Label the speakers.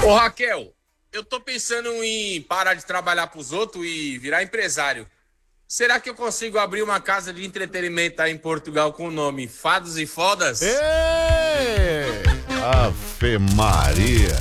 Speaker 1: Ô Raquel, eu tô pensando em parar de trabalhar pros outros e virar empresário. Será que eu consigo abrir uma casa de entretenimento aí em Portugal com o nome Fados e Fodas?
Speaker 2: Ê! Ave Maria.